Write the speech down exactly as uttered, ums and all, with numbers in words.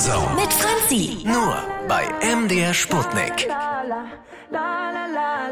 Mit Franzi. Nur bei M D R Sputnik. La, la, la, la, la.